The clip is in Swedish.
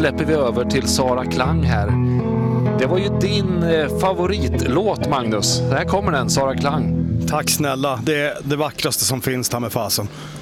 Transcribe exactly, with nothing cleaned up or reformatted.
släpper vi över till Sara Klang här. Det var ju din eh, favoritlåt, Magnus. Här kommer den, Sara Klang. Tack snälla, det är det vackraste som finns här med fasen.